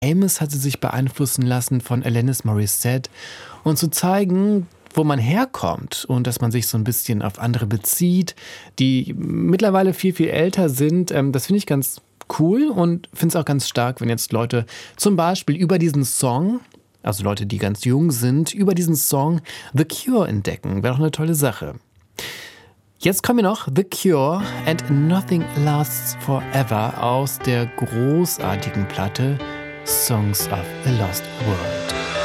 Amos hat sie sich beeinflussen lassen von Alanis Morissette und zu zeigen, wo man herkommt und dass man sich so ein bisschen auf andere bezieht, die mittlerweile viel, viel älter sind. Das finde ich ganz cool und finde es auch ganz stark, wenn jetzt Leute zum Beispiel über diesen Song, also Leute, die ganz jung sind, über diesen Song The Cure entdecken. Wäre doch eine tolle Sache. Jetzt kommen wir noch The Cure and Nothing Lasts Forever aus der großartigen Platte Songs of a Lost World.